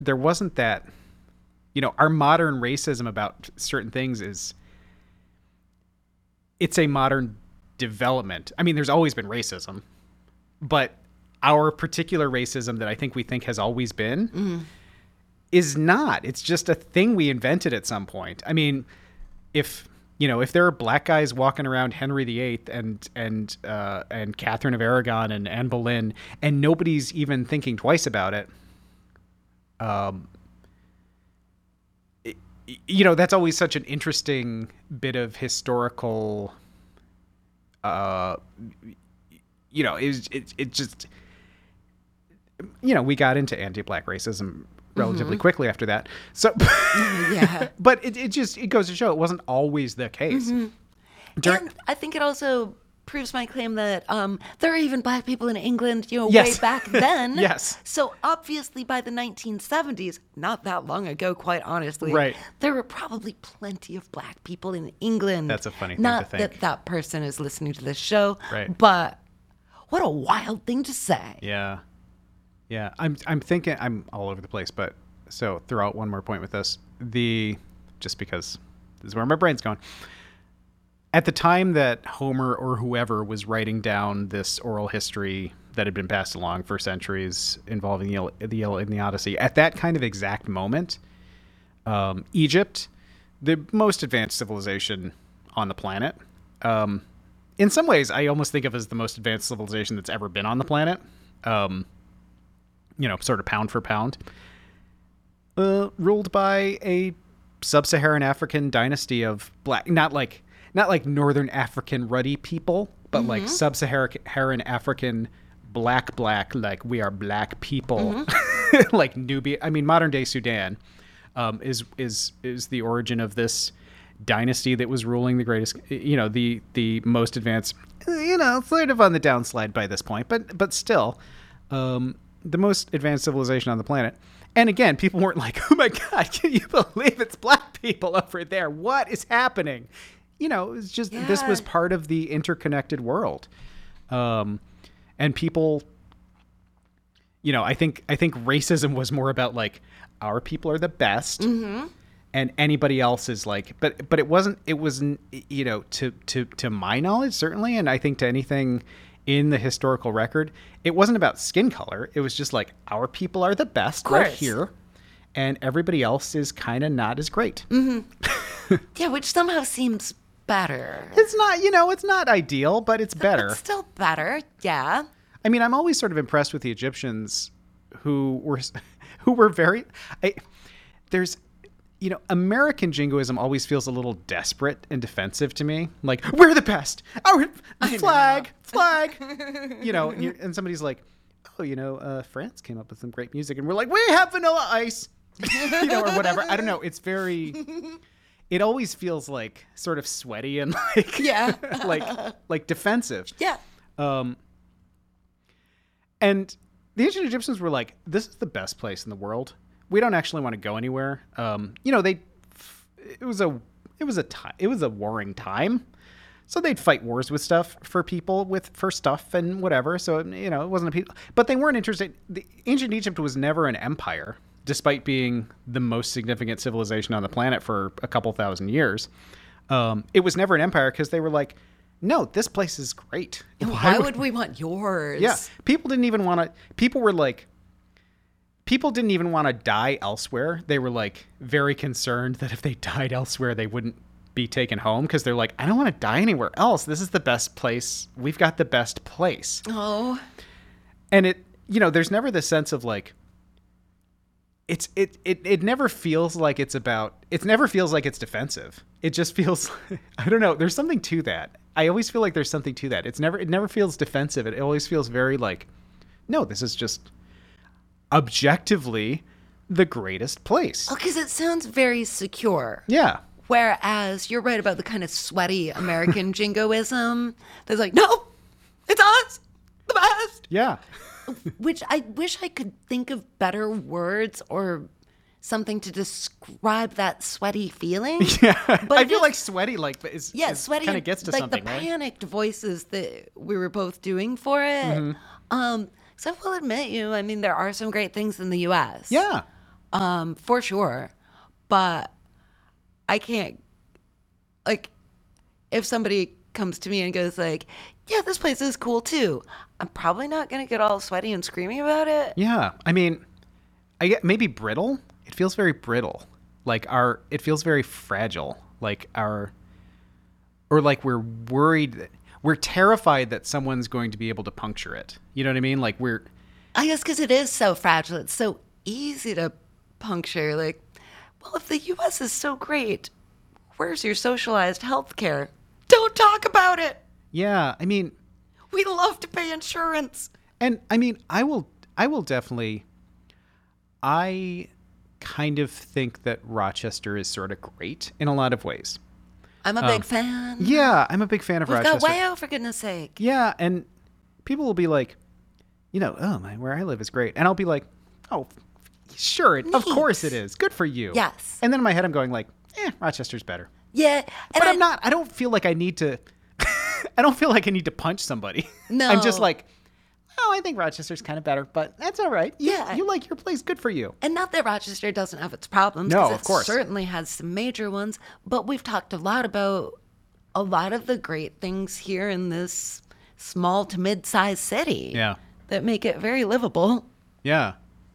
there wasn't that, our modern racism about certain things it's a modern development. I mean, there's always been racism, but our particular racism that I think we think has always been is not. It's just a thing we invented at some point. I mean, if there are black guys walking around Henry VIII and Catherine of Aragon and Anne Boleyn, and nobody's even thinking twice about it, that's always such an interesting bit of historical, it just, we got into anti-black racism relatively quickly after that. So, yeah. But it goes to show it wasn't always the case. And I think it also proves my claim that there are even black people in England, way back then. Yes. So obviously by the 1970s, not that long ago, quite honestly, right, there were probably plenty of black people in England. That's a funny thing not to think. that person is listening to this show, right, but what a wild thing to say. Yeah. Yeah. I'm thinking I'm all over the place, but so throw out one more point with this. Just because this is where my brain's going. At the time that Homer or whoever was writing down this oral history that had been passed along for centuries involving the Iliad and the Odyssey, at that kind of exact moment, Egypt, the most advanced civilization on the planet, in some ways, I almost think of as the most advanced civilization that's ever been on the planet, sort of pound for pound, ruled by a sub-Saharan African dynasty of black, not like Northern African ruddy people, but like sub-Saharan African black, like we are black people, like Nubia. I mean, modern day Sudan is the origin of this dynasty that was ruling the greatest, the most advanced, sort of on the downslide by this point, but still, the most advanced civilization on the planet. And again, people weren't like, oh my God, can you believe it's black people over there? What is happening? It's just, this was part of the interconnected world. And people, I think racism was more about like, our people are the best and anybody else is like, but it wasn't, to my knowledge, certainly. And I think to anything in the historical record, it wasn't about skin color. It was just like, our people are the best right here. And everybody else is kind of not as great. Yeah, which somehow seems better. It's not, it's not ideal, but it's better. It's still better, yeah. I mean, I'm always sort of impressed with the Egyptians who were very, American jingoism always feels a little desperate and defensive to me. Like, we're the best. Our flag. And somebody's like, oh, France came up with some great music, and we're like, we have Vanilla Ice, or whatever. I don't know. It's very. It always feels like sort of sweaty and like, like defensive. Yeah. And the ancient Egyptians were like, this is the best place in the world. We don't actually want to go anywhere. It was a warring time. So they'd fight wars with stuff for people for stuff and whatever. So, it wasn't a people, but they weren't interested. The ancient Egypt was never an empire, despite being the most significant civilization on the planet for a couple thousand years. It was never an empire because they were like, no, this place is great. Why would we want yours? Yeah. People didn't even want to, people didn't even want to die elsewhere. They were like very concerned that if they died elsewhere, they wouldn't be taken home because they're like, I don't want to die anywhere else. This is the best place. We've got the best place. Oh. And it, there's never this sense of like, it never feels like it never feels like it's defensive. It just feels, I don't know. There's something to that. I always feel like there's something to that. It never feels defensive. It always feels very like, no, this is just objectively the greatest place. Oh, because it sounds very secure. Yeah. Whereas you're right about the kind of sweaty American jingoism. That's like, no, it's us, the best. Yeah. Which I wish I could think of better words or something to describe that sweaty feeling. Yeah. But I feel like sweaty, sweaty kind of gets to like something, the right? panicked voices that we were both doing for it. So I will admit there are some great things in the U.S. Yeah. For sure. But I can't, like, if somebody comes to me and goes like, yeah, this place is cool too, I'm probably not going to get all sweaty and screaming about it. Yeah. I mean, I get maybe brittle. It feels very brittle. Like it feels very fragile. Like or like we're worried we're terrified that someone's going to be able to puncture it. You know what I mean? Like I guess because it is so fragile, it's so easy to puncture. Like, well, if the U.S. is so great, where's your socialized health care? Don't talk about it. yeah, I mean, We love to pay insurance. and I mean, I will definitely I kind of think that Rochester is sort of great in a lot of ways. I'm a big fan. Yeah, I'm a big fan of We've Rochester. got Wayo, for goodness sake. Yeah, and people will be like, oh my, where I live is great, and I'll be like, oh, sure, of Neat. course it is, good for you. Yes. And then in my head, I'm going like, Rochester's better, Yeah. but I'm not. I don't feel like I need to. I don't feel like I need to punch somebody. No. I'm just like, I think Rochester's kind of better, but that's all right. Yeah. You like your place, good for you. And not that Rochester doesn't have its problems. No, 'cause of course. It certainly has some major ones. But we've talked a lot about a lot of the great things here in this small to mid-sized city. Yeah. That make it very livable. Yeah.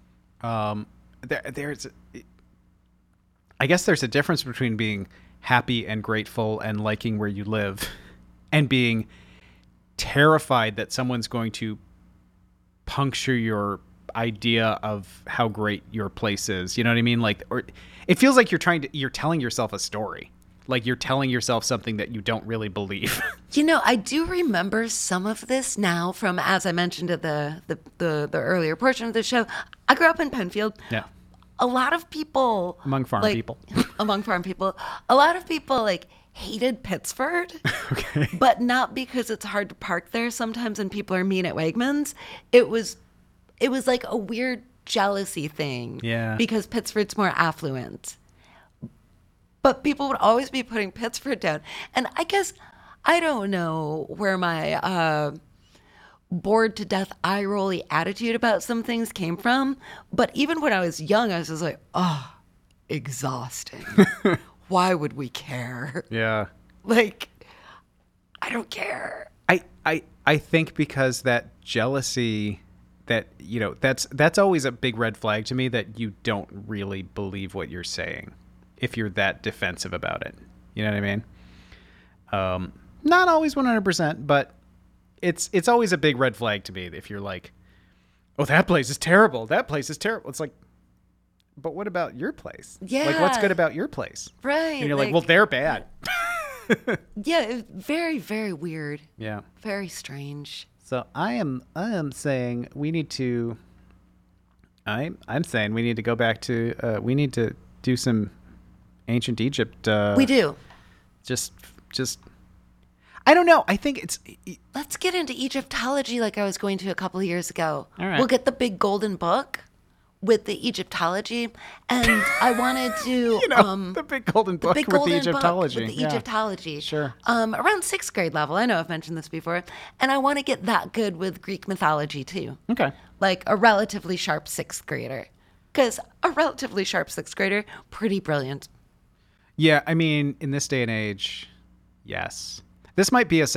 I guess there's a difference between being happy and grateful and liking where you live and being terrified that someone's going to puncture your idea of how great your place is. You know what I mean? Like, or it feels like you're telling yourself a story. Like you're telling yourself something that you don't really believe. You know, I do remember some of this now from, as I mentioned at the earlier portion of the show. I grew up in Penfield. Yeah. A lot of people Among farm people. among farm people, a lot of people like hated Pittsford. Okay. But not because it's hard to park there sometimes and people are mean at Wegmans. It was like a weird jealousy thing. Yeah. Because Pittsford's more affluent. But people would always be putting Pittsford down. And I guess I don't know where my bored to death eye rolly attitude about some things came from. But even when I was young, I was just like, oh, exhausting. Why would we care? Yeah. Like, I don't care. I think because that jealousy, that that's always a big red flag to me, that you don't really believe what you're saying if you're that defensive about it. You know what I mean? Not always 100%, but it's always a big red flag to me if you're like, oh, that place is terrible. That place is terrible. It's like, but what about your place? Yeah. Like, what's good about your place? Right. And you're like, well, they're bad. Yeah, it was very, very weird. Yeah. Very strange. So I am saying we need to. I'm saying we need to go back to. We need to do some ancient Egypt. We do. Just. I don't know. I think it's. Let's get into Egyptology like I was going to a couple of years ago. All right. We'll get the big golden book with the Egyptology. And I wanted to... the big golden book big with golden the Egyptology. book with the Yeah. Egyptology. Sure. Around 6th grade level. I know I've mentioned this before. And I want to get that good with Greek mythology too. Okay. Like a relatively sharp 6th grader. Because a relatively sharp 6th grader, pretty brilliant. Yeah, I mean, in this day and age, yes. This might be a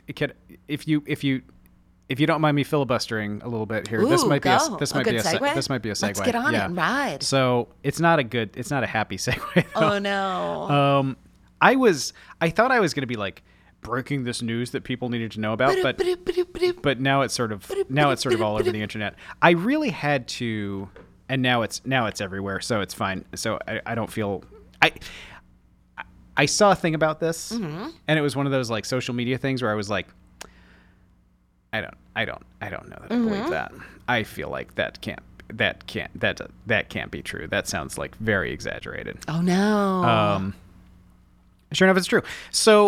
if you don't mind me filibustering a little bit here, this Ooh, might be go. this A might be good segue? this might be a segue. Let's get on it Yeah. and ride. So it's not a happy segue. Though. Oh, no. I thought I was going to be like breaking this news that people needed to know about, but now it's sort of all over the internet. I really had to, and now it's everywhere, so it's fine. So I don't feel I saw a thing about this, and it was one of those like social media things where I was like, I don't know that I believe that. I feel like that can't be true. That sounds like very exaggerated. Oh, no. Sure enough, it's true. So,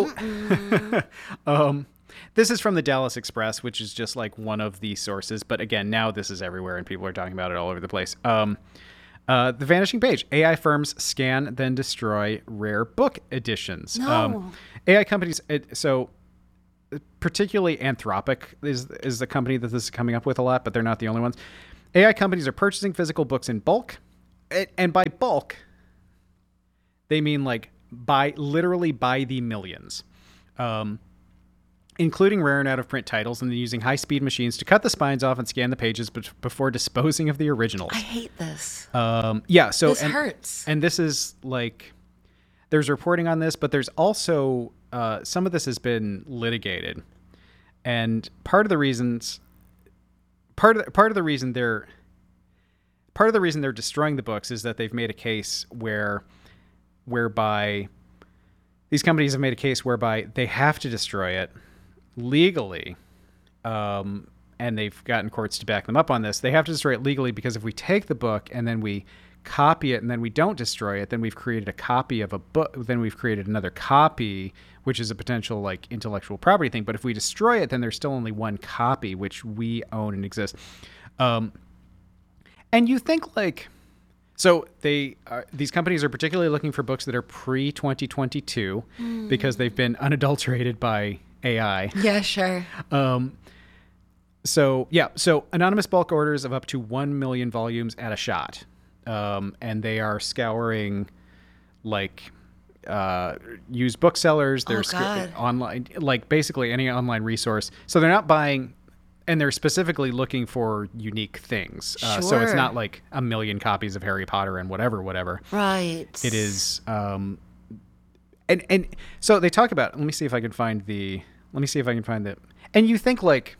this is from the Dallas Express, which is just like one of the sources. But again, now this is everywhere, and people are talking about it all over the place. The Vanishing Page. AI firms scan, then destroy rare book editions. No. AI companies, so particularly Anthropic is the company that this is coming up with a lot, but they're not the only ones. AI companies are purchasing physical books in bulk, and by bulk, they mean like literally by the millions. Including rare and out-of-print titles, and then using high-speed machines to cut the spines off and scan the pages before disposing of the originals. I hate this. Yeah, so This hurts. And this is like, there's reporting on this, but there's also some of this has been litigated, and part of the reason they're destroying the books is that they've made a case whereby these companies have made a case whereby they have to destroy it legally, and they've gotten courts to back them up on this. They have to destroy it legally because if we take the book and then we copy it and then we don't destroy it, then we've created a copy of a book. Then we've created another copy, which is a potential like intellectual property thing. But if we destroy it, then there's still only one copy, which we own and exist. And you think like, so these companies are particularly looking for books that are pre-2022 because they've been unadulterated by AI. Yeah, sure. So anonymous bulk orders of up to 1 million volumes at a shot. And they are scouring like used booksellers. They're online, like basically any online resource. So they're not buying, and they're specifically looking for unique things. Sure. So it's not like a million copies of Harry Potter and whatever. Right. It is. And so they talk about, let me see if I can find the, and you think like,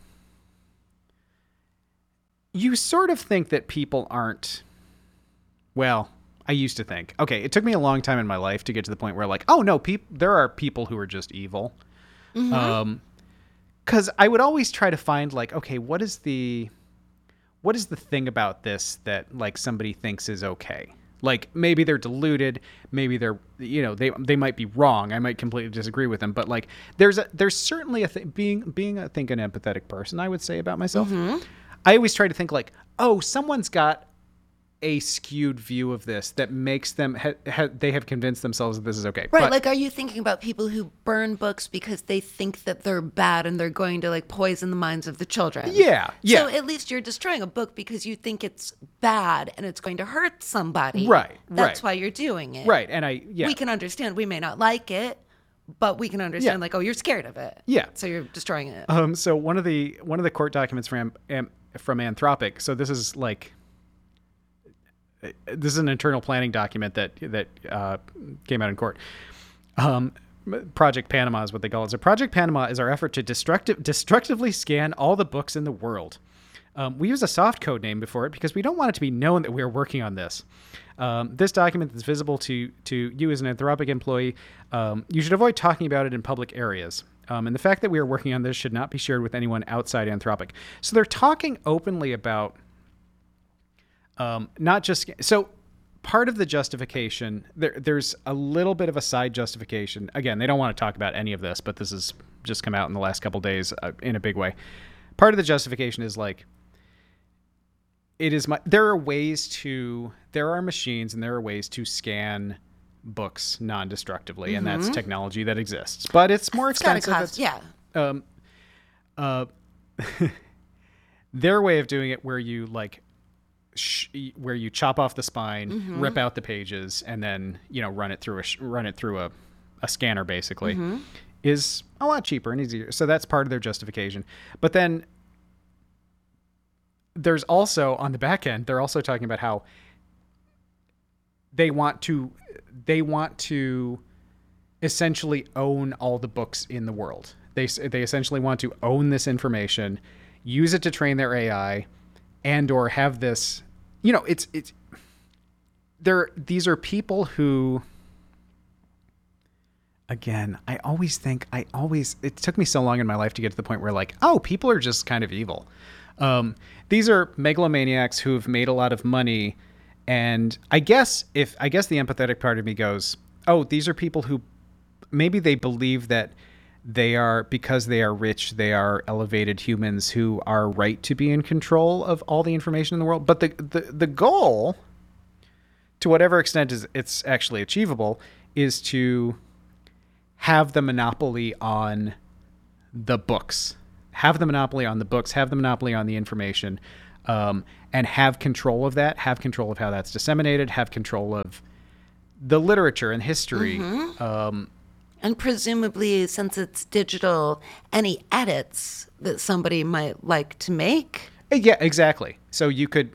you sort of think that people aren't, well, I used to think, okay, it took me a long time in my life to get to the point where like, oh no, there are people who are just evil. Mm-hmm. 'Cause I would always try to find like, okay, what is the thing about this that like somebody thinks is okay? Like maybe they're deluded, maybe they're, they might be wrong. I might completely disagree with them, but like there's certainly a thing, being I think an empathetic person, I would say about myself. Mm-hmm. I always try to think like, oh, someone's got a skewed view of this that makes them they have convinced themselves that this is okay. Right. But, like, are you thinking about people who burn books because they think that they're bad and they're going to like poison the minds of the children? Yeah. So at least you're destroying a book because you think it's bad and it's going to hurt somebody. Right. That's why you're doing it. Right. And we can understand we may not like it, but we can understand like, oh, you're scared of it. Yeah. So you're destroying it. So one of the court documents from Anthropic. So this is like, this is an internal planning document that came out in court. Project Panama is what they call it. So Project Panama is our effort to destructively scan all the books in the world. We use a soft code name before it because we don't want it to be known that we're working on this. This document is visible to you as an Anthropic employee. You should avoid talking about it in public areas. And the fact that we are working on this should not be shared with anyone outside Anthropic. So they're talking openly about not just, so part of the justification, there's a little bit of a side justification. Again, they don't want to talk about any of this, but this has just come out in the last couple days in a big way. Part of the justification is like, there are machines and there are ways to scan books non-destructively, and that's technology that exists, but it's more expensive. Their way of doing it, where you like, where you chop off the spine, rip out the pages, and then run it through a scanner, basically, is a lot cheaper and easier. So that's part of their justification. But then there's also, on the back end, they're also talking about how they want to essentially own all the books in the world. They essentially want to own this information, use it to train their AI, and or have this, these are people who, again, it took me so long in my life to get to the point where like, oh, people are just kind of evil. These are megalomaniacs who have made a lot of money. And I guess the empathetic part of me goes, oh, these are people who maybe they believe that because they are rich, they are elevated humans who are right to be in control of all the information in the world. But the goal, to whatever extent it's actually achievable, is to have the monopoly on the books, have the monopoly on the information, and have control of that, have control of how that's disseminated, have control of the literature and history. And presumably, since it's digital, any edits that somebody might like to make. Yeah, exactly. So you could,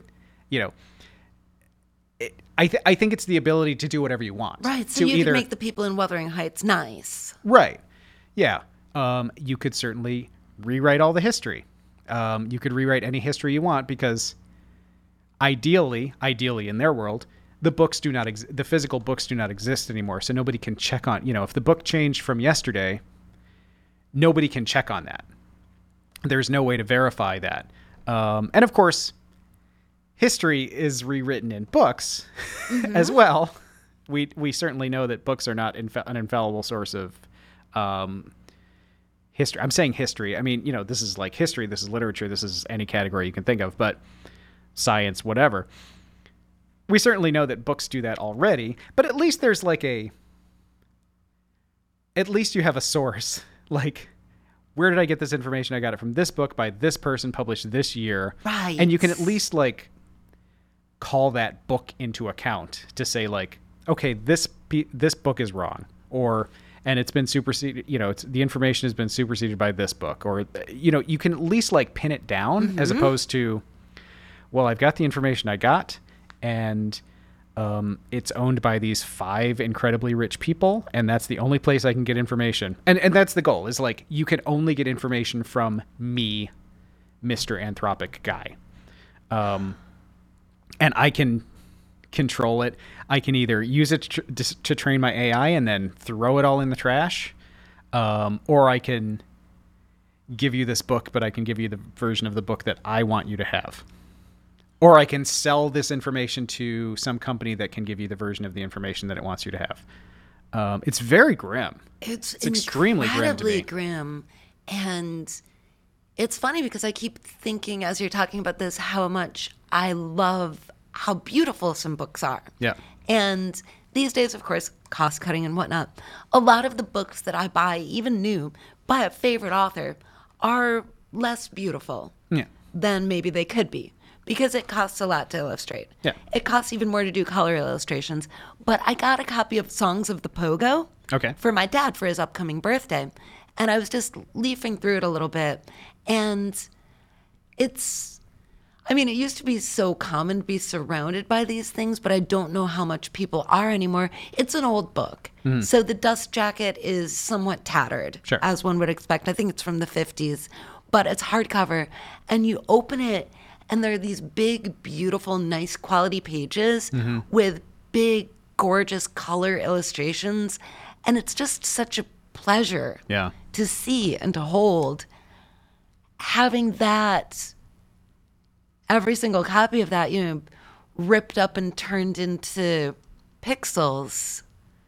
I think it's the ability to do whatever you want. Right. So you could make the people in Wuthering Heights nice. Right. Yeah. You could certainly rewrite all the history. You could rewrite any history you want because ideally in their world, the books do not the physical books do not exist anymore. So nobody can check on, if the book changed from yesterday, nobody can check on that. There's no way to verify that. And of course, history is rewritten in books as well. We certainly know that books are not an infallible source of history. I'm saying history. I mean, this is like history. This is literature. This is any category you can think of, but science, whatever. We certainly know that books do that already, but at least there's at least you have a source. Like, where did I get this information? I got it from this book by this person published this year. Right. And you can at least call that book into account to say okay, this book is wrong, and it's been superseded, the information has been superseded by this book, or, you can at least pin it down as opposed to, well, I've got the information I got, and it's owned by these 5 incredibly rich people, and that's the only place I can get information. And that's the goal, is you can only get information from me, Mr. Anthropic Guy. And I can control it. I can either use it to train my AI and then throw it all in the trash, or I can give you this book, but I can give you the version of the book that I want you to have. Or I can sell this information to some company that can give you the version of the information that it wants you to have. It's very grim. It's extremely incredibly grim. And it's funny because I keep thinking, as you're talking about this, how much I love how beautiful some books are. Yeah. And these days, of course, cost cutting and whatnot, a lot of the books that I buy, even new, by a favorite author, are less beautiful than maybe they could be. Because it costs a lot to illustrate. Yeah. It costs even more to do color illustrations. But I got a copy of Songs of the Pogo for my dad for his upcoming birthday. And I was just leafing through it a little bit. And it used to be so common to be surrounded by these things, but I don't know how much people are anymore. It's an old book. So the dust jacket is somewhat tattered, as one would expect. I think it's from the 50s. But it's hardcover. And you open it, and there are these big, beautiful, nice quality pages with big, gorgeous color illustrations. And it's just such a pleasure to see and to hold. Having that, every single copy of that, ripped up and turned into pixels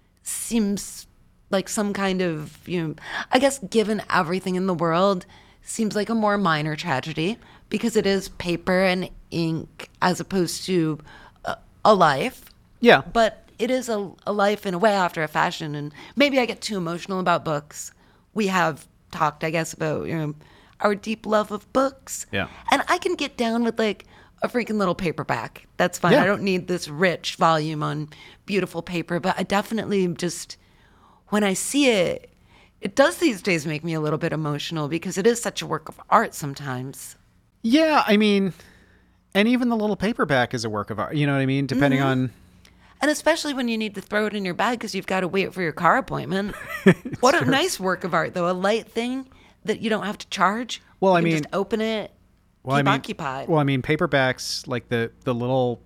seems like some kind of, I guess given everything in the world, seems like a more minor tragedy. Because it is paper and ink as opposed to a life. Yeah. But it is a life in a way after a fashion. And maybe I get too emotional about books. We have talked, I guess, about our deep love of books. Yeah. And I can get down with a freaking little paperback. That's fine. Yeah. I don't need this rich volume on beautiful paper. But I definitely just, when I see it, it does these days make me a little bit emotional because it is such a work of art sometimes. Yeah, I mean, and even the little paperback is a work of art, you know what I mean? Depending on... And especially when you need to throw it in your bag because you've got to wait for your car appointment. What a nice work of art, though. A light thing that you don't have to charge. Well, you can just open it, keep occupied. Well, I mean, paperbacks, like the little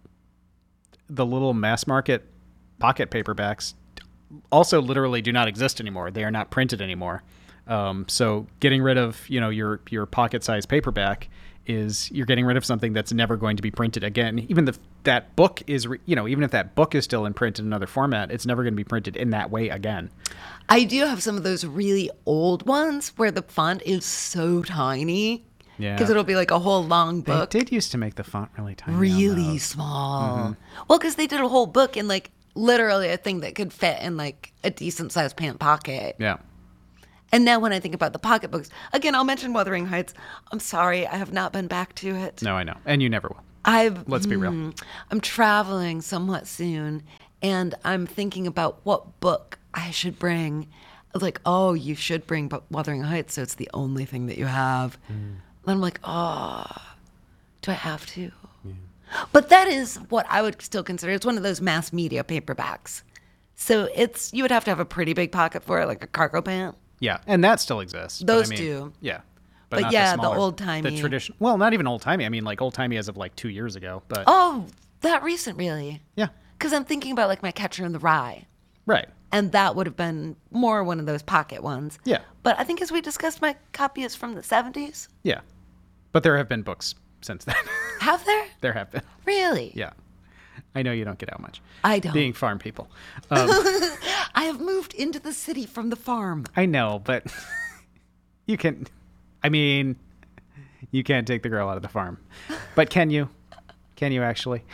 mass market pocket paperbacks also literally do not exist anymore. They are not printed anymore. So getting rid of, your pocket-sized paperback is you're getting rid of something that's never going to be printed again. Even if that book is, even if that book is still in print in another format, it's never going to be printed in that way again. I do have some of those really old ones where the font is so tiny. Yeah. Because it'll be like a whole long book. They did used to make the font really tiny. Really small. Well, because they did a whole book in literally a thing that could fit in a decent sized pant pocket. Yeah. And now when I think about the pocketbooks, again, I'll mention Wuthering Heights. I'm sorry, I have not been back to it. No, I know. And you never will. Let's be real. I'm traveling somewhat soon, and I'm thinking about what book I should bring. Like, oh, you should bring Wuthering Heights, so it's the only thing that you have. Then I'm like, oh, do I have to? Yeah. But that is what I would still consider. It's one of those mass media paperbacks. So you would have to have a pretty big pocket for it, like a cargo pant. Yeah, and that still exists. Those do. Yeah. But not yeah, the the old-timey. The tradition. Well, not even old-timey. I mean, like old-timey as of like 2 years ago. But Oh, that recent, really? Yeah. Because I'm thinking about like my Catcher in the Rye. Right. And that would have been more one of those pocket ones. Yeah. But I think as we discussed, my copy is from the 70s. Yeah. But there have been books since then. Have there? There have been. Really? Yeah. I know you don't get out much. I don't. Being farm people. I have moved into the city from the farm. I know, but you can... I mean, you can't take the girl out of the farm. But can you? Can you actually?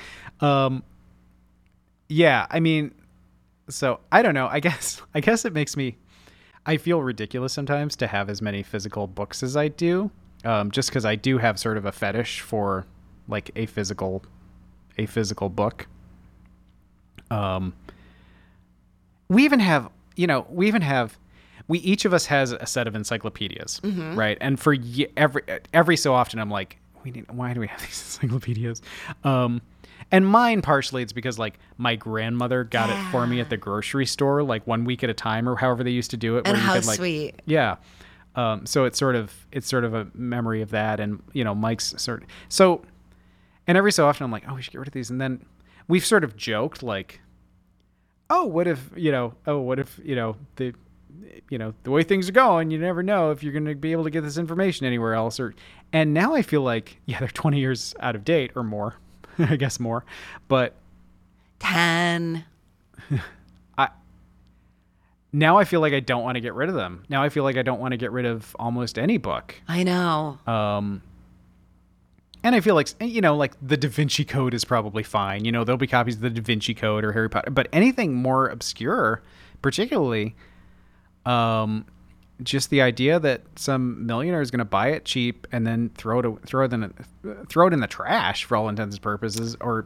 Yeah, I mean, so I don't know. I guess it makes me... I feel ridiculous sometimes to have as many physical books as I do, just because I do have sort of a fetish for like a physical book. We each of us has a set of encyclopedias, right? And for every so often, I'm like, why do we have these encyclopedias? And mine, partially, it's because like my grandmother got it for me at the grocery store, like 1 week at a time, or however they used to do it. And where how you could, like, sweet! Yeah. So it's sort of a memory of that, and Mike's so. And every so often, I'm like, oh, we should get rid of these, and then we've sort of joked like, what if the way things are going, you never know if you're going to be able to get this information anywhere else. And now I feel like, they're 20 years out of date or more, I guess more, but 10. Now I feel like I don't want to get rid of them. Now I feel like I don't want to get rid of almost any book. I know. And I feel like, like the Da Vinci Code is probably fine. There'll be copies of the Da Vinci Code or Harry Potter, but anything more obscure, particularly, just the idea that some millionaire is going to buy it cheap and then throw it in the trash for all intents and purposes, or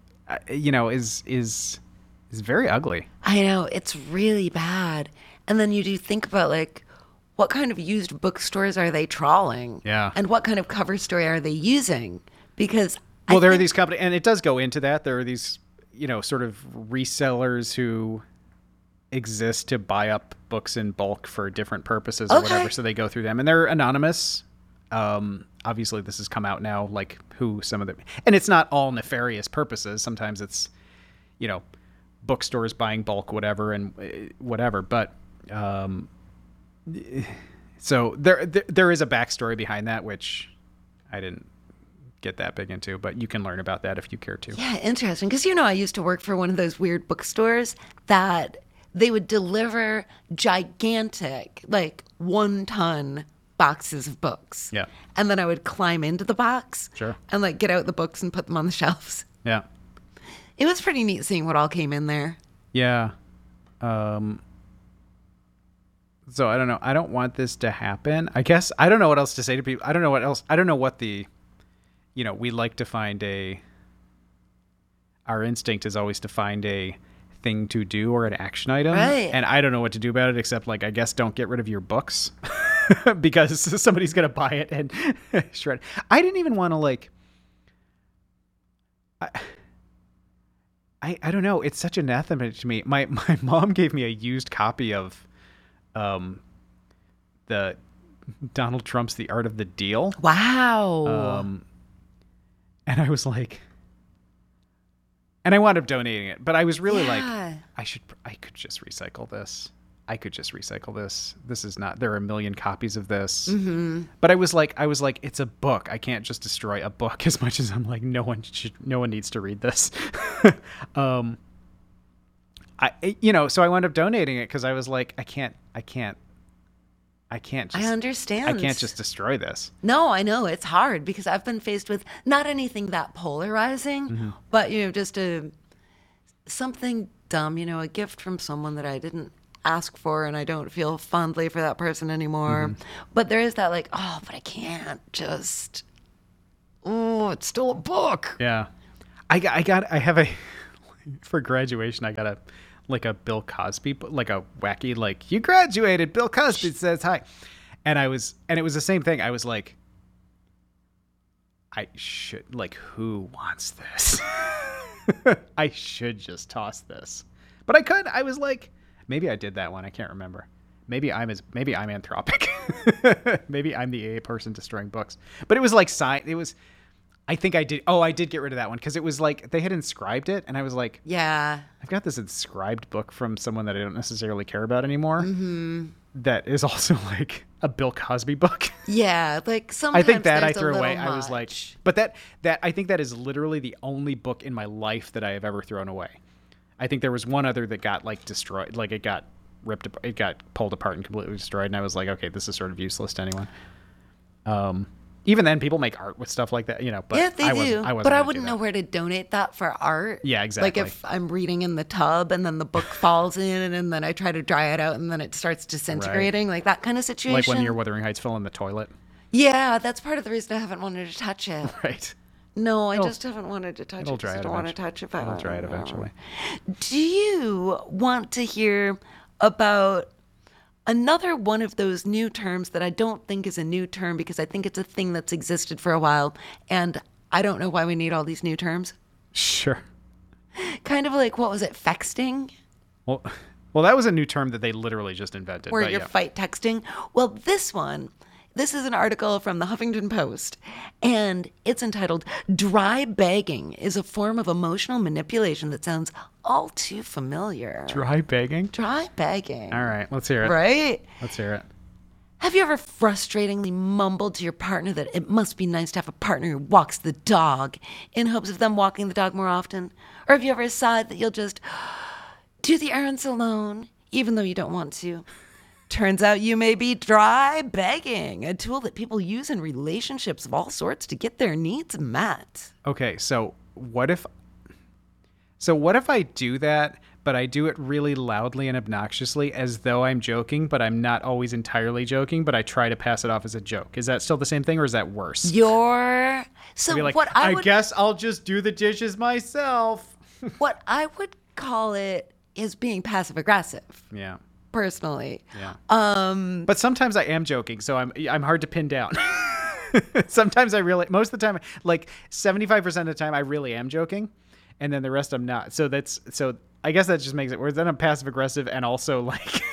is very ugly. I know, it's really bad. And then you do think about like, what kind of used bookstores are they trawling? Yeah. And what kind of cover story are they using? Because there are these companies, and it does go into that. There are these, sort of resellers who exist to buy up books in bulk for different purposes or whatever. So they go through them, and they're anonymous. Obviously, this has come out now, like who some of them, and it's not all nefarious purposes. Sometimes it's, bookstores buying bulk, whatever, and whatever. But so there is a backstory behind that, which I didn't get that big into, but you can learn about that if you care to. Yeah, interesting. Because I used to work for one of those weird bookstores that they would deliver gigantic, like 1-ton boxes of books. Yeah. And then I would climb into the box. Sure. And like get out the books and put them on the shelves. Yeah. It was pretty neat seeing what all came in there. Yeah. So I don't know. I don't want this to happen. I guess I don't know what else to say to people. I don't know what else. I don't know what the, we like to find our instinct is always to find a thing to do or an action item. Right. And I don't know what to do about it except like, I guess don't get rid of your books because somebody's going to buy it and shred it. I didn't even want to like, I don't know. It's such anathema to me. My mom gave me a used copy of the Donald Trump's The Art of the Deal. Wow. And I was like, and I wound up donating it, but I was really like, I could just recycle this. This is not, there are a million copies of this. Mm-hmm. But I was like, it's a book. I can't just destroy a book as much as I'm like, no one needs to read this. So I wound up donating it because I was like, I can't just, I understand. I can't just destroy this. No, I know it's hard because I've been faced with not anything that polarizing, but just something dumb, a gift from someone that I didn't ask for and I don't feel fondly for that person anymore. But there is that like, oh, but I can't just, oh, it's still a book. Yeah. For graduation, I got a Bill Cosby, like a wacky, like, you graduated, Bill Cosby says hi. And it was the same thing. I was like, I should, like, who wants this? I should just toss this. But I could. I was like, maybe I did that one. I can't remember. Maybe I'm Anthropic. Maybe I'm the AA person destroying books. But it was like I think I did. Oh, I did get rid of that one because it was like they had inscribed it, and I was like, yeah, I've got this inscribed book from someone that I don't necessarily care about anymore. That is also like a Bill Cosby book. Yeah, like sometimes I think that I there's a threw away. little I was like, much. but that I think that is literally the only book in my life that I have ever thrown away. I think there was one other that got like destroyed, like it got ripped, it got pulled apart and completely destroyed, and I was like, okay, this is sort of useless to anyone. Even then, people make art with stuff like that, you know. But Yeah, they do. I wasn't But I gonna wouldn't do know that. where to donate that for art. Yeah, exactly. Like if I'm reading in the tub and then the book falls in and then I try to dry it out and then it starts disintegrating, like that kind of situation. Like when your Wuthering Heights fell in the toilet. Yeah, that's part of the reason I haven't wanted to touch it. Right. No, I It'll- just haven't wanted to touch it It'll 'cause dry I it don't want to eventually. touch it. It'll dry it eventually. Do you want to hear about another one of those new terms that I don't think is a new term because I think it's a thing that's existed for a while, and I don't know why we need all these new terms? Sure. Kind of like, what was it, fexting? Well, that was a new term that they literally just invented. Where but you're yeah. fight texting. Well, this is an article from the Huffington Post, and it's entitled Dry Begging is a form of emotional manipulation that sounds all too familiar. Dry begging? Dry begging. All right, let's hear it. Right? Let's hear it. Have you ever frustratingly mumbled to your partner that it must be nice to have a partner who walks the dog in hopes of them walking the dog more often? Or have you ever sighed that you'll just do the errands alone, even though you don't want to? Turns out you may be dry begging, a tool that people use in relationships of all sorts to get their needs met. Okay, so what if I do that, but I do it really loudly and obnoxiously as though I'm joking, but I'm not always entirely joking, but I try to pass it off as a joke? Is that still the same thing, or is that worse? So Be like, what I would guess I'll just do the dishes myself. what I would call it is being passive aggressive, Yeah. personally. Yeah. But sometimes I am joking, so I'm hard to pin down. Sometimes most of the time, like 75% of the time, I really am joking, and then the rest I'm not. So I guess that just makes it worse. Then I'm passive aggressive and also like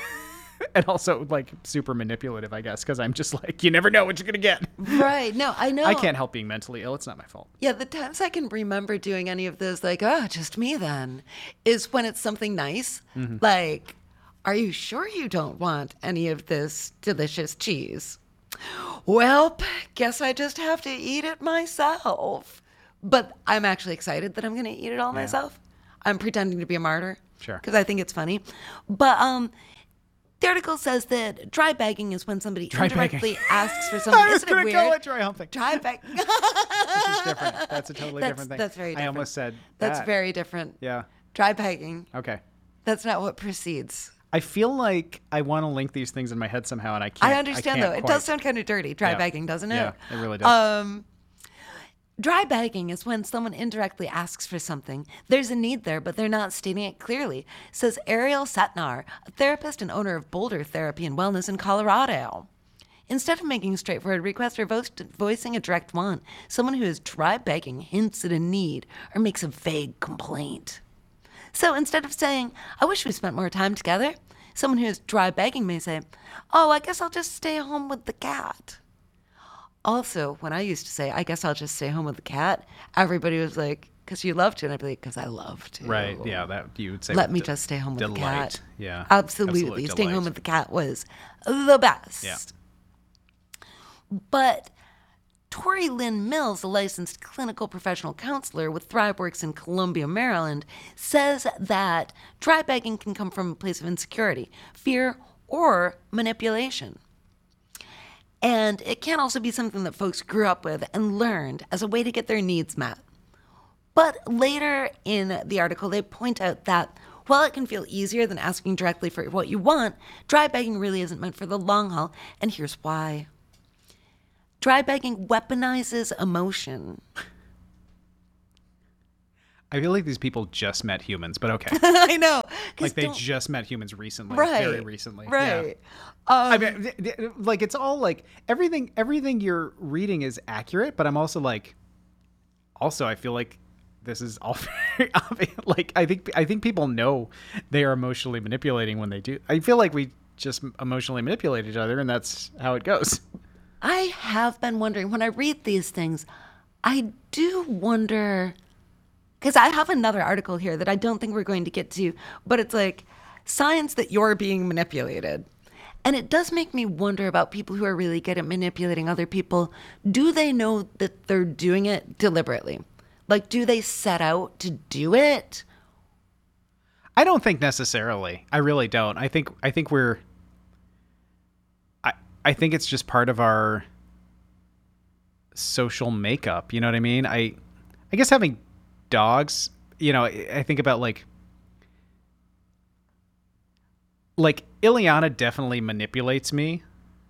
super manipulative, I guess, because I'm just like, you never know what you're gonna get. Right. No, I know. I can't help being mentally ill. It's not my fault. Yeah, the times I can remember doing any of this, like, oh, just me then, is when it's something nice. Mm-hmm. Like, are you sure you don't want any of this delicious cheese? Well, guess I just have to eat it myself. But I'm actually excited that I'm going to eat it all myself. I'm pretending to be a martyr. Sure. Because I think it's funny. But the article says that dry begging is when somebody indirectly asks for something. I was Isn't it gonna weird? call it dry humping. Dry begging. This is different. That's a totally different thing. That's very different. I almost said That's that. very different. Yeah. Dry begging. Okay. That's not what precedes. I feel like I want to link these things in my head somehow, and I can't. I understand, though. It does sound kind of dirty, dry Yeah. begging, doesn't it? Yeah, it really does. Dry begging is when someone indirectly asks for something. There's a need there, but they're not stating it clearly, says Ariel Satnar, a therapist and owner of Boulder Therapy and Wellness in Colorado. Instead of making a straightforward request or voicing a direct want, someone who is dry begging hints at a need or makes a vague complaint. So instead of saying, I wish we spent more time together, someone who is dry begging may say, oh, I guess I'll just stay home with the cat. Also, when I used to say, I guess I'll just stay home with the cat, everybody was like, because you love to. And I'd be like, because I love to. Right. Yeah. That you would say. Let me just stay home with the delight. cat. Yeah. Absolutely. Absolute Staying home delight. with the cat was the best. Yeah. But Tori Lynn Mills, a licensed clinical professional counselor with ThriveWorks in Columbia, Maryland, says that dry begging can come from a place of insecurity, fear, or manipulation. And it can also be something that folks grew up with and learned as a way to get their needs met. But later in the article, they point out that While it can feel easier than asking directly for what you want, dry begging really isn't meant for the long haul, and here's why. Dry begging weaponizes emotion. I feel like these people just met humans, but okay. I know. Like they just met humans recently, Right, very recently. right. Yeah. I mean, like it's all like everything you're reading is accurate, but I'm also like, I feel like this is all very obvious. Like I think people know they are emotionally manipulating when they do. I feel like we just emotionally manipulate each other, and that's how it goes. I have been wondering, when I read these things, I do wonder, because I have another article here that I don't think we're going to get to, but it's like signs that you're being manipulated. And it does make me wonder about people who are really good at manipulating other people. Do they know that they're doing it deliberately? Like, do they set out to do it? I don't think necessarily. I really don't. I think I think it's just part of our social makeup. You know what I mean? I guess having dogs, you know, I think about like Ileana definitely manipulates me,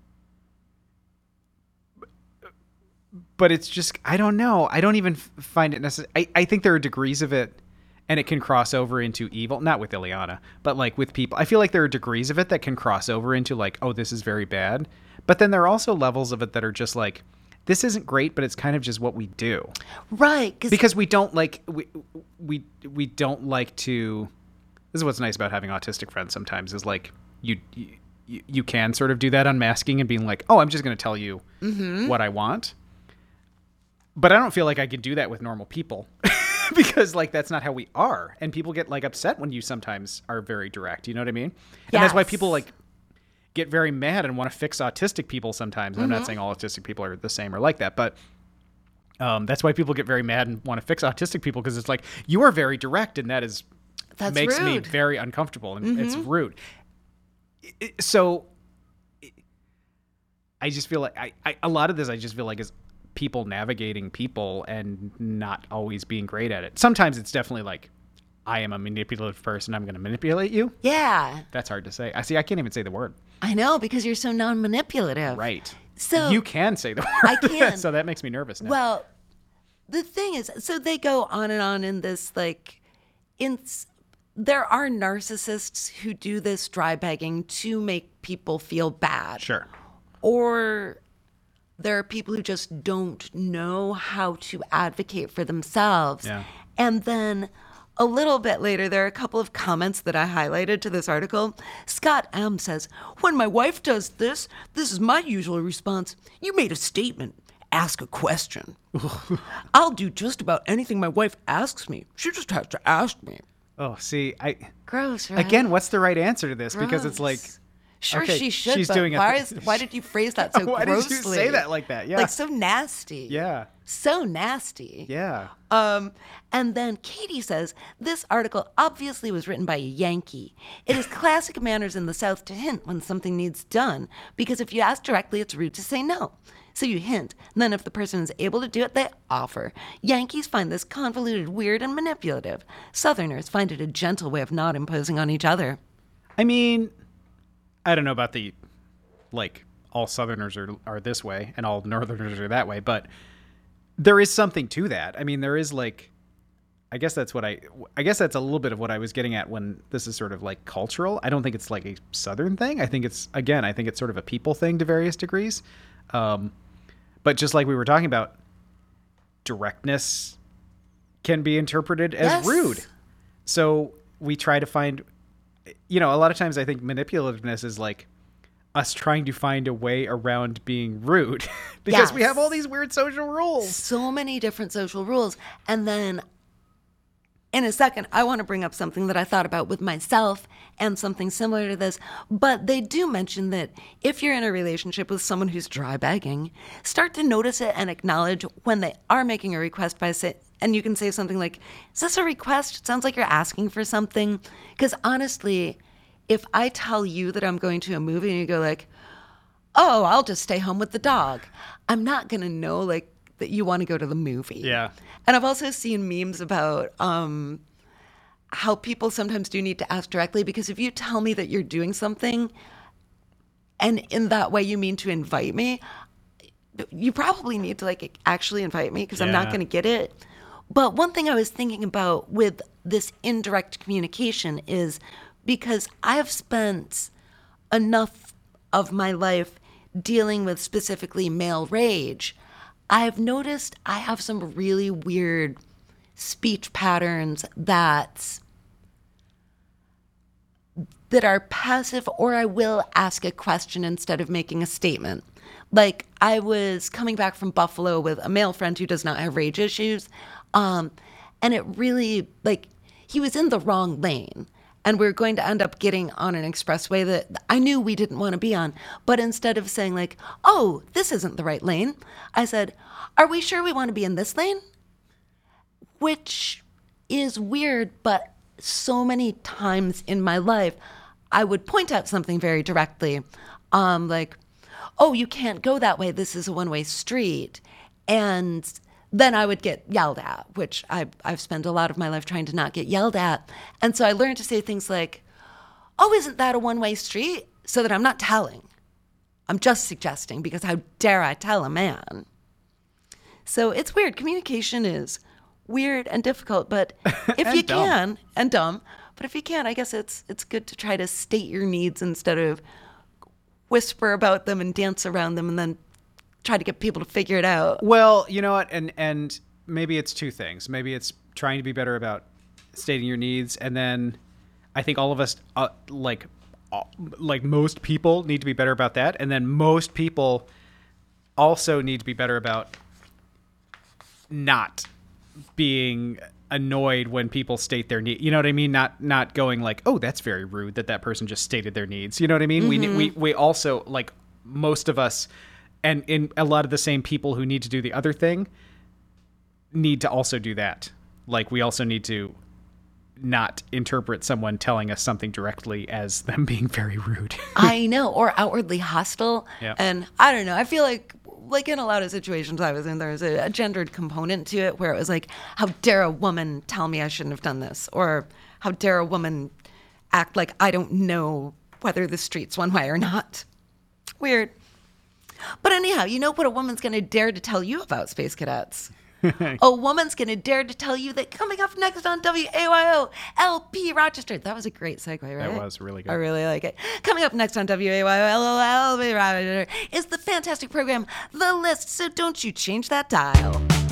but it's just, I don't know. I don't even find it necessary. I think there are degrees of it, and it can cross over into evil. Not with Ileana, but like with people. I feel like there are degrees of it that can cross over into like, oh, this is very bad. But then there are also levels of it that are just like, this isn't great, but it's kind of just what we do. Right. Because we don't like, we don't like to, this is what's nice about having autistic friends sometimes is like, you can sort of do that unmasking and being like, oh, I'm just going to tell you what I want. But I don't feel like I can do that with normal people because like that's not how we are. And people get like upset when you sometimes are very direct. You know what I mean? And that's why people like get very mad and want to fix autistic people sometimes. And I'm not saying all autistic people are the same or like that, but that's why people get very mad and want to fix autistic people, because it's like, you are very direct, and that's makes rude. me very uncomfortable, and it's rude. So I just feel like a lot of this I just feel like is people navigating people and not always being great at it. Sometimes it's definitely like, I am a manipulative person, I'm going to manipulate you. Yeah. That's hard to say. I can't even say the word. I know, because you're so non-manipulative. Right. So you can say the word. I can. So that makes me nervous now. Well, the thing is, so they go on and on in this, like, there are narcissists who do this dry begging to make people feel bad. Sure. Or there are people who just don't know how to advocate for themselves. Yeah. And then a little bit later, there are a couple of comments that I highlighted to this article. Scott M. says, when my wife does this is my usual response. You made a statement. Ask a question. I'll do just about anything my wife asks me. She just has to ask me. Oh, see, Gross, right? again, what's the right answer to this? Because it's like, sure, okay, she should, she's but doing why did you phrase that so why grossly? did you say that like that? Yeah. Like so nasty. Yeah. So nasty. Yeah. And then Katie says, this article obviously was written by a Yankee. It is classic manners in the South to hint when something needs done, because if you ask directly, it's rude to say no. So you hint, and then if the person is able to do it, they offer. Yankees find this convoluted, weird, and manipulative. Southerners find it a gentle way of not imposing on each other. I mean, I don't know about the, like, all Southerners are this way and all Northerners are that way, but there is something to that. I mean, there is like, I guess that's a little bit of what I was getting at when this is sort of like cultural. I don't think it's like a Southern thing. I think it's sort of a people thing to various degrees. But just like we were talking about, directness can be interpreted as rude. So we try to find, a lot of times I think manipulativeness is like us trying to find a way around being rude because we have all these weird social rules. So many different social rules. And then in a second, I want to bring up something that I thought about with myself and something similar to this. But they do mention that if you're in a relationship with someone who's dry begging, start to notice it and acknowledge when they are making a request and you can say something like, is this a request? It sounds like you're asking for something. Because honestly, if I tell you that I'm going to a movie and you go like, oh, I'll just stay home with the dog, I'm not going to know like that you want to go to the movie. Yeah. And I've also seen memes about how people sometimes do need to ask directly, because if you tell me that you're doing something and in that way you mean to invite me, you probably need to like actually invite me, because I'm not Yeah. going to get it. But one thing I was thinking about with this indirect communication is, because I've spent enough of my life dealing with specifically male rage, I've noticed I have some really weird speech patterns that are passive, or I will ask a question instead of making a statement. Like, I was coming back from Buffalo with a male friend who does not have rage issues. And it really, like, he was in the wrong lane. And we were going to end up getting on an expressway that I knew we didn't want to be on. But instead of saying, like, oh, this isn't the right lane, I said, are we sure we want to be in this lane? Which is weird, but so many times in my life, I would point out something very directly, like, oh, you can't go that way. This is a one-way street. And then I would get yelled at, which I've spent a lot of my life trying to not get yelled at. And so I learned to say things like, oh, isn't that a one-way street? So that I'm not telling. I'm just suggesting, because how dare I tell a man? So it's weird. Communication is weird and difficult, but if And you dumb. can, and dumb, but if you can, I guess it's good to try to state your needs instead of whisper about them and dance around them and then try to get people to figure it out. Well, you know what, and maybe it's two things. Maybe it's trying to be better about stating your needs, and then I think all of us, like most people, need to be better about that, and then most people also need to be better about not being annoyed when people state their need. You know what I mean? Not going like, oh, that's very rude that person just stated their needs. You know what I mean? We also, like, most of us, and in a lot of the same people who need to do the other thing, need to also do that. Like, we also need to not interpret someone telling us something directly as them being very rude. I know, or outwardly hostile. Yeah. And I don't know. I feel like in a lot of situations I was in, there was a gendered component to it, where it was like, how dare a woman tell me I shouldn't have done this? Or how dare a woman act like I don't know whether the street's one way or not? Weird. But anyhow, you know what a woman's going to dare to tell you about Space Cadets? A woman's going to dare to tell you that coming up next on WAYO LP Rochester. That was a great segue, right? That was really good. I really like it. Coming up next on WAYO LP Rochester is the fantastic program The List, so don't you change that dial.